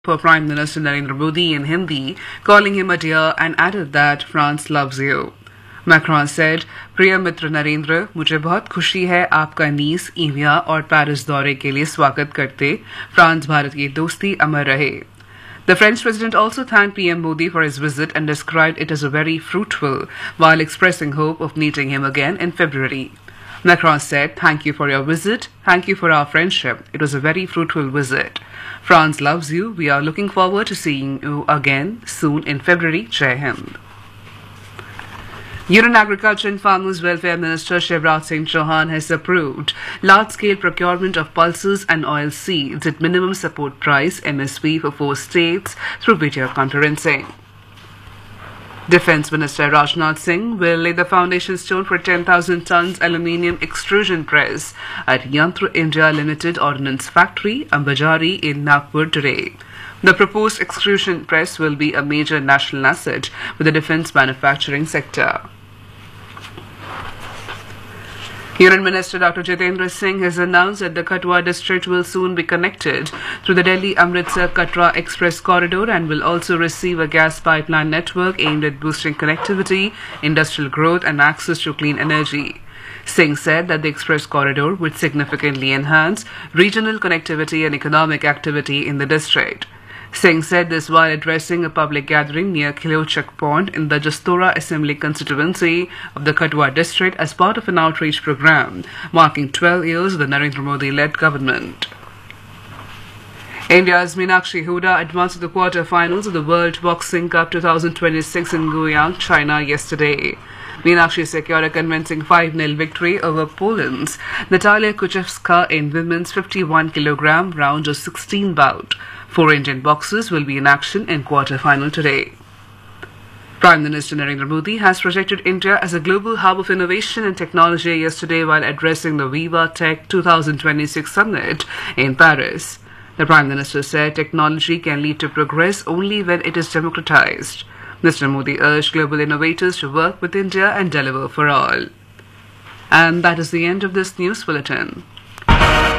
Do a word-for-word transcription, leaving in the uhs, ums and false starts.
for Prime Minister Narendra Modi in Hindi, calling him a dear and added that France loves you. Macron said, प्रिय मित्र नरेंद्र, मुझे बहुत खुशी है आपका नीस, ईविया और पेरिस दौरे के लिए स्वागत करते. फ्रांस भारत की दोस्ती अमर रहे. The French president also thanked P M Modi for his visit and described it as a very fruitful, while expressing hope of meeting him again in February. Macron said, thank you for your visit, thank you for our friendship. It was a very fruitful visit. France loves you. We are looking forward to seeing you again soon in February. Jai Hind. Union Agriculture and Farmers Welfare Minister Shivraj Singh Chauhan has approved large-scale procurement of pulses and oil seeds at minimum support price M S P for four states through video conferencing. Defence Minister Rajnath Singh will lay the foundation stone for ten thousand tons aluminium extrusion press at Yantra India Limited Ordnance Factory, Ambajari in Nagpur today. The proposed extrusion press will be a major national asset for the defence manufacturing sector. Union Minister Doctor Jitendra Singh has announced that the Katwa district will soon be connected through the Delhi-Amritsar Katra Express corridor and will also receive a gas pipeline network aimed at boosting connectivity, industrial growth and access to clean energy. Singh said that the express corridor would significantly enhance regional connectivity and economic activity in the district. Singh said this while addressing a public gathering near Khilochak Pond in the Jastora Assembly constituency of the Katwa district as part of an outreach program marking twelve years of the Narendra Modi-led government. India's Meenakshi Huda advanced to the quarter-finals of the World Boxing Cup twenty twenty-six in Guiyang, China yesterday. Meenakshi secured a convincing five nil victory over Poland's Natalia Kuchevska in women's fifty-one kilogram round of sixteen bout. Four Indian boxers will be in action in quarter-final today. Prime Minister Narendra Modi has projected India as a global hub of innovation and technology yesterday while addressing the Viva Tech twenty twenty-six summit in Paris. The Prime Minister said technology can lead to progress only when it is democratized. Mister Modi urged global innovators to work with India and deliver for all. And that is the end of this news bulletin.